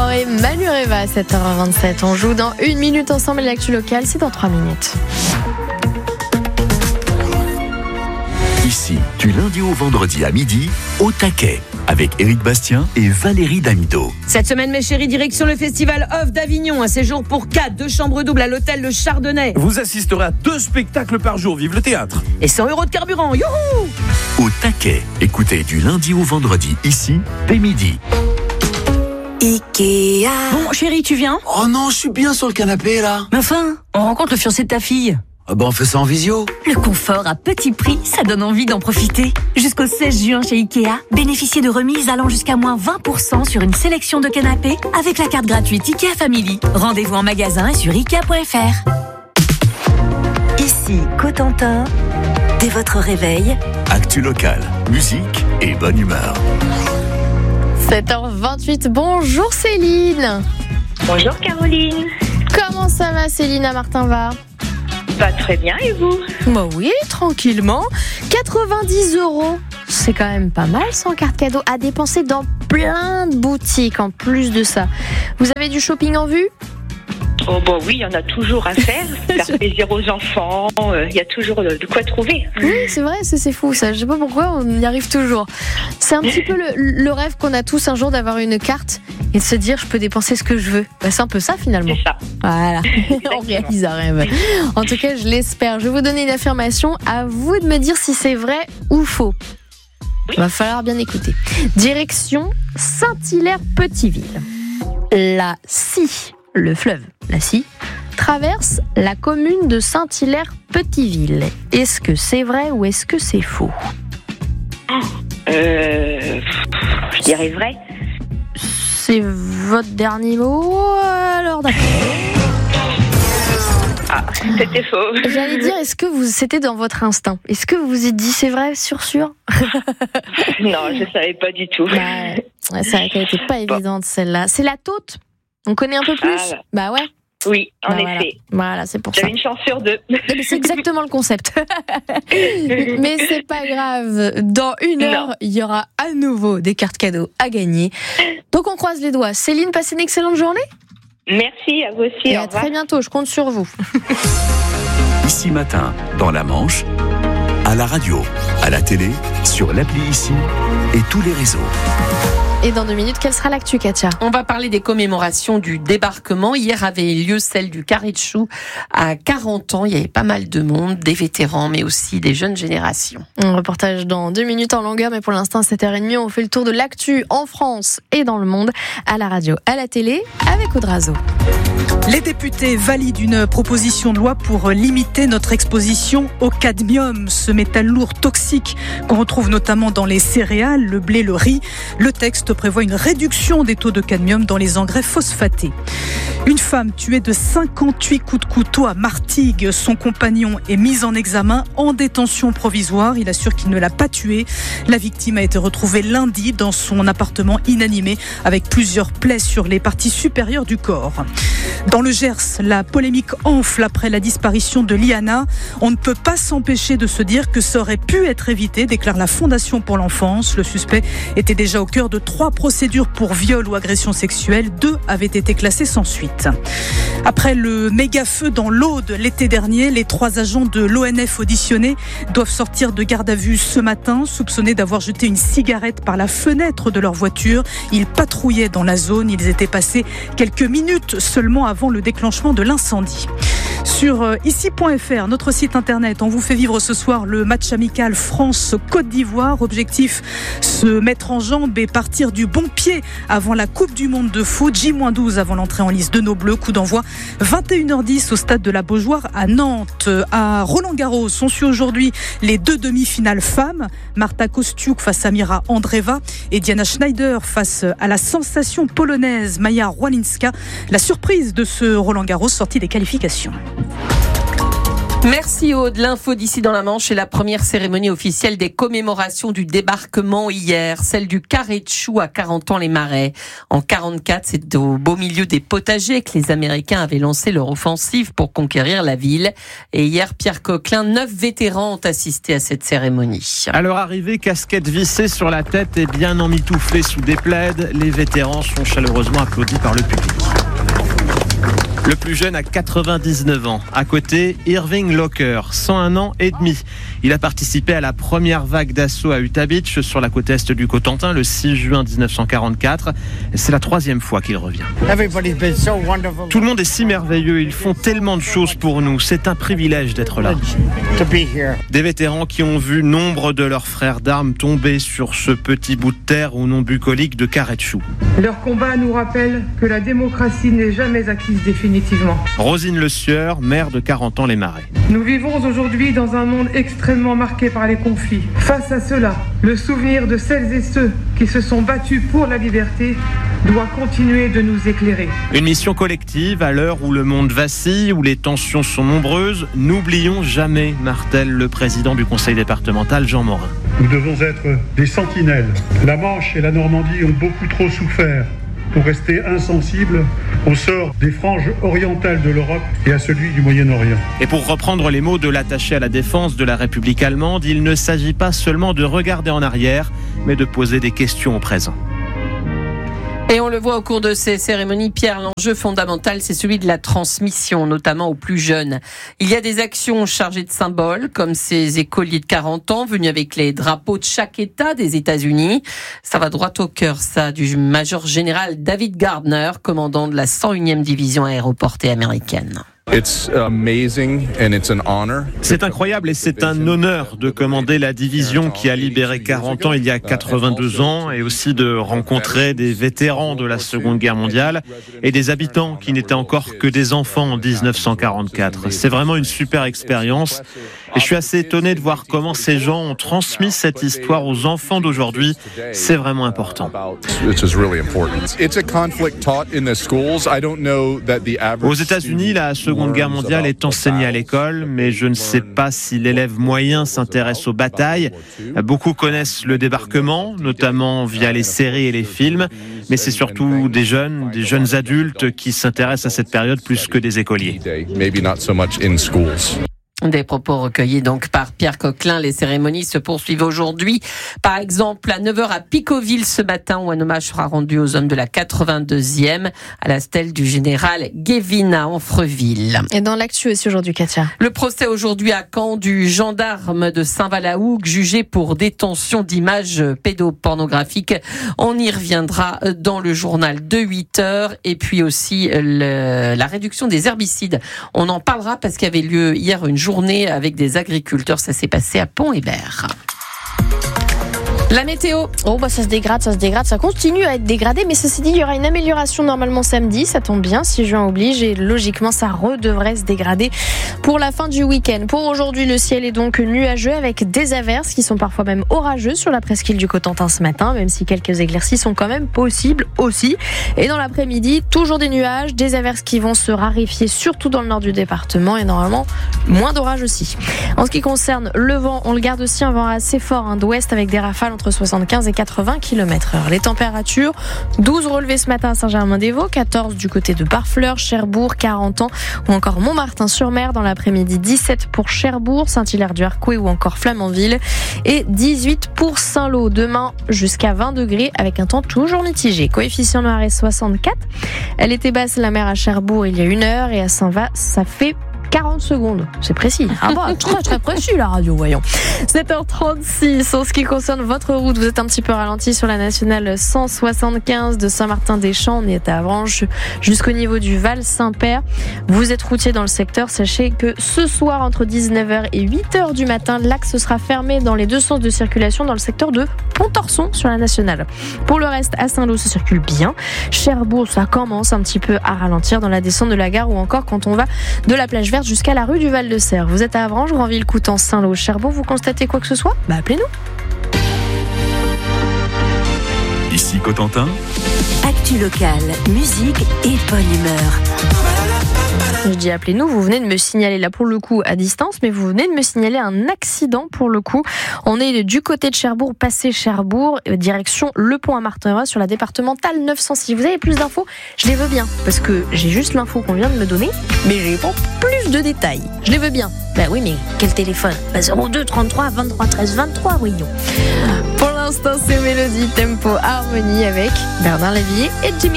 Mort et Manu Reva à 7h27. On joue dans 1 minute ensemble, l'actu locale, c'est dans 3 minutes. Ici, du lundi au vendredi à midi, au taquet, avec Éric Bastien et Valérie Damido. Cette semaine, mes chéris, direction le festival Off d'Avignon. Un séjour pour 4, 2 chambres doubles à l'hôtel Le Chardonnay. Vous assisterez à 2 spectacles par jour. Vive le théâtre. Et 100 € de carburant. Youhou! Au taquet, écoutez du lundi au vendredi, ici, dès midi. Ikea. Bon, chérie, tu viens? Oh non, je suis bien sur le canapé là. Mais enfin, on rencontre le fiancé de ta fille. Ah bah on fait ça en visio. Le confort à petit prix, ça donne envie d'en profiter. Jusqu'au 16 juin chez Ikea, bénéficiez de remises allant jusqu'à moins 20% sur une sélection de canapés avec la carte gratuite Ikea Family. Rendez-vous en magasin et sur Ikea.fr. Ici Cotentin, dès votre réveil. Actu locale, musique et bonne humeur. 7h28, bonjour Céline. Bonjour Caroline. Comment ça va Céline à Martin va? Pas très bien et vous? Bah oui, tranquillement. 90 €, c'est quand même pas mal sans carte cadeau à dépenser dans plein de boutiques en plus de ça. Vous avez du shopping en vue? Oh bah oui, il y en a toujours à faire. Faire plaisir aux enfants, il y a toujours de quoi trouver. Oui, c'est vrai, c'est fou ça. Je sais pas pourquoi on y arrive toujours. C'est un petit peu le rêve qu'on a tous un jour d'avoir une carte et de se dire je peux dépenser ce que je veux. Bah, c'est un peu ça finalement. C'est ça. Voilà, on réalise un rêve. En tout cas, je l'espère. Je vais vous donner une affirmation. À vous de me dire si c'est vrai ou faux. Il va falloir bien écouter. Direction Saint-Hilaire-Petiteville. La Scie, le fleuve, la Scie, traverse la commune de Saint-Hilaire-Petiteville. Est-ce que c'est vrai ou est-ce que c'est faux? Je dirais vrai. C'est votre dernier mot, alors d'accord. Ah, c'était faux. J'allais dire, est-ce que c'était dans votre instinct? Est-ce que vous vous êtes dit c'est vrai, sûr? Non, je savais pas du tout. Ouais, c'est vrai qu'elle n'était pas évidente celle-là. C'est la Taute. On connaît un peu plus? Ah, bah ouais. Oui, en Voilà. effet. Voilà, c'est pour ça. J'avais une chance sur 2. C'est exactement le concept. Mais c'est pas grave. Dans 1 heure, il y aura à nouveau des cartes cadeaux à gagner. Donc on croise les doigts. Céline, passez une excellente journée. Merci à vous aussi. Et au à revoir. très bientôt. Je compte sur vous. Ici matin, dans la Manche, à la radio, à la télé, sur l'appli Ici et tous les réseaux. Et dans 2 minutes, quelle sera l'actu, Katia? On va parler des commémorations du débarquement. Hier avait lieu celle du Carré de Chou à 40 ans. Il y avait pas mal de monde, des vétérans, mais aussi des jeunes générations. Un reportage dans 2 minutes en longueur, mais pour l'instant, 7h30, on fait le tour de l'actu en France et dans le monde, à la radio, à la télé, avec Audrazo. Les députés valident une proposition de loi pour limiter notre exposition au cadmium, ce métal lourd toxique qu'on retrouve notamment dans les céréales, le blé, le riz. Le texte prévoit une réduction des taux de cadmium dans les engrais phosphatés. Une femme tuée de 58 coups de couteau à Martigues. Son compagnon est mis en examen en détention provisoire. Il assure qu'il ne l'a pas tuée. La victime a été retrouvée lundi dans son appartement inanimé avec plusieurs plaies sur les parties supérieures du corps. Dans le Gers, la polémique enfle après la disparition de Liana. On ne peut pas s'empêcher de se dire que ça aurait pu être évité, déclare la Fondation pour l'enfance. Le suspect était déjà au cœur de 3 procédures pour viol ou agression sexuelle. 2 avaient été classées sans suite. Après le méga feu dans l'Aude l'été dernier, les 3 agents de l'ONF auditionnés doivent sortir de garde à vue ce matin, soupçonnés d'avoir jeté une cigarette par la fenêtre de leur voiture. Ils patrouillaient dans la zone. Ils étaient passés quelques minutes seulement avant le déclenchement de l'incendie. Sur ici.fr, notre site internet, on vous fait vivre ce soir le match amical France-Côte d'Ivoire. Objectif, se mettre en jambe et partir du bon pied avant la Coupe du Monde de foot. J-12 avant l'entrée en lice de nos Bleus. Coup d'envoi 21h10 au stade de la Beaujoire à Nantes. À Roland-Garros, on suit aujourd'hui les 2 demi-finales femmes. Marta Kostiuk face à Mira Andreeva et Diana Schneider face à la sensation polonaise Maja Rwalinska. La surprise de ce Roland-Garros sorti des qualifications. Merci Aude. L'info d'ici dans la Manche est la première cérémonie officielle des commémorations du débarquement hier, celle du Carré de Chou à 40 ans les Marais. En 44, c'est au beau milieu des potagers que les Américains avaient lancé leur offensive pour conquérir la ville. Et hier, Pierre Coquelin, 9 vétérans ont assisté à cette cérémonie. À leur arrivée, casquette vissée sur la tête et bien emmitouflés sous des plaids, les vétérans sont chaleureusement applaudis par le public. Le plus jeune a 99 ans. À côté, Irving Locker, 101 ans et demi. Il a participé à la première vague d'assaut à Utah Beach sur la côte est du Cotentin le 6 juin 1944. C'est la 3e fois qu'il revient. Tout le monde est si merveilleux. Ils font tellement de choses pour nous. C'est un privilège d'être là. Des vétérans qui ont vu nombre de leurs frères d'armes tomber sur ce petit bout de terre au nom bucolique de Carré de Chou. Leur combat nous rappelle que la démocratie n'est jamais acquise définitivement. Rosine Le Sieur, maire de 40 ans les Marais. Nous vivons aujourd'hui dans un monde extrêmement marqué par les conflits. Face à cela, le souvenir de celles et ceux qui se sont battus pour la liberté doit continuer de nous éclairer. Une mission collective à l'heure où le monde vacille, où les tensions sont nombreuses. N'oublions jamais, martèle le président du conseil départemental, Jean Morin. Nous devons être des sentinelles. La Manche et la Normandie ont beaucoup trop souffert pour rester insensibles au sort des franges orientales de l'Europe et à celui du Moyen-Orient. Et pour reprendre les mots de l'attaché à la défense de la République allemande, il ne s'agit pas seulement de regarder en arrière, mais de poser des questions au présent. Et on le voit au cours de ces cérémonies, Pierre, l'enjeu fondamental, c'est celui de la transmission, notamment aux plus jeunes. Il y a des actions chargées de symboles, comme ces écoliers de 40 ans, venus avec les drapeaux de chaque État des États-Unis. Ça va droit au cœur, ça, du major général David Gardner, commandant de la 101e division aéroportée américaine. C'est incroyable et c'est un honneur de commander la division qui a libéré 40 ans il y a 82 ans et aussi de rencontrer des vétérans de la Seconde Guerre mondiale et des habitants qui n'étaient encore que des enfants en 1944. C'est vraiment une super expérience et je suis assez étonné de voir comment ces gens ont transmis cette histoire aux enfants d'aujourd'hui. C'est vraiment important. Aux États-Unis, la Seconde Guerre mondiale est enseignée à l'école, mais je ne sais pas si l'élève moyen s'intéresse aux batailles. Beaucoup connaissent le débarquement, notamment via les séries et les films, mais c'est surtout des jeunes adultes qui s'intéressent à cette période plus que des écoliers. Des propos recueillis donc par Pierre Coquelin. Les cérémonies se poursuivent aujourd'hui. Par exemple, à 9h à Picoville ce matin, où un hommage sera rendu aux hommes de la 82e à la stèle du général Guévin à Amfreville. Et dans l'actu aussi aujourd'hui, Katia. Le procès aujourd'hui à Caen du gendarme de Saint-Val-la-Hougue, jugé pour détention d'images pédopornographiques. On y reviendra dans le journal de 8h. Et puis aussi la réduction des herbicides. On en parlera parce qu'il y avait lieu hier une journée avec des agriculteurs. Ça s'est passé à Pont-Hébert. La météo. Ça se dégrade, ça continue à être dégradé, mais ceci dit, il y aura une amélioration normalement samedi, ça tombe bien, 6 juin oblige, et logiquement ça redevrait se dégrader pour la fin du week-end. Pour aujourd'hui, le ciel est donc nuageux avec des averses qui sont parfois même orageuses sur la presqu'île du Cotentin ce matin, même si quelques éclaircies sont quand même possibles aussi. Et dans l'après-midi, toujours des nuages, des averses qui vont se raréfier surtout dans le nord du département et normalement moins d'orages aussi. En ce qui concerne le vent, on le garde aussi un vent assez fort d'ouest avec des rafales entre 75 et 80 km/h. Les températures, 12 relevés ce matin à Saint-Germain-des-Vaux, 14 du côté de Barfleur, Cherbourg, 40 ans ou encore Montmartin-sur-Mer. Dans l'après-midi, 17 pour Cherbourg, Saint-Hilaire-du-Harcouët ou encore Flamanville et 18 pour Saint-Lô. Demain, jusqu'à 20 degrés avec un temps toujours mitigé. Coefficient Noiret 64. Elle était basse la mer à Cherbourg il y a 1 heure et à Saint-Va, ça fait 40 secondes, c'est précis. Très précis la radio, voyons. 7h36, en ce qui concerne votre route, vous êtes un petit peu ralenti sur la nationale 175 de Saint-Martin-des-Champs. On est à Avranches jusqu'au niveau du Val Saint-Père. Vous êtes routier dans le secteur, sachez que ce soir entre 19h et 8h du matin, l'axe sera fermé dans les deux sens de circulation dans le secteur de Pont-Orson sur la nationale. Pour le reste, à Saint-Lô, ça circule bien. Cherbourg, ça commence un petit peu à ralentir dans la descente de la gare ou encore quand on va de la plage verte jusqu'à la rue du Val-de-Serre. Vous êtes à Avranches, Granville, Coutances, Saint-Lô, Cherbourg, vous constatez quoi que ce soit ? Appelez-nous. Ici Cotentin. Actu locale, musique et bonne humeur. Je dis appelez-nous, vous venez de me signaler là pour le coup à distance, mais vous venez de me signaler un accident pour le coup. On est du côté de Cherbourg, passé Cherbourg, direction Le Pont à Martin sur la départementale 906. Si vous avez plus d'infos, je les veux bien, parce que j'ai juste l'info qu'on vient de me donner, mais j'ai pas plus de détails. Je les veux bien. Ben oui, mais quel téléphone ? 02 33 23 13 23, voyons. Pour l'instant, c'est Mélodie Tempo Harmonie avec Bernard Lavillier et Jimmy.